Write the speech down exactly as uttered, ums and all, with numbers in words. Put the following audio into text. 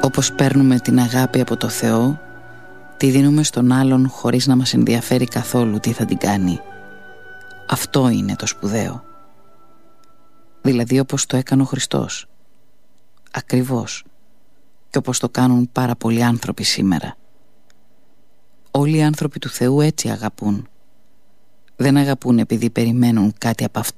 Όπως παίρνουμε την αγάπη από το Θεό, τη δίνουμε στον άλλον χωρίς να μας ενδιαφέρει καθόλου τι θα την κάνει. Αυτό είναι το σπουδαίο. Δηλαδή όπως το έκανε ο Χριστός. Ακριβώς. Και όπως το κάνουν πάρα πολλοί άνθρωποι σήμερα. Όλοι οι άνθρωποι του Θεού έτσι αγαπούν. Δεν αγαπούν επειδή περιμένουν κάτι από αυτό.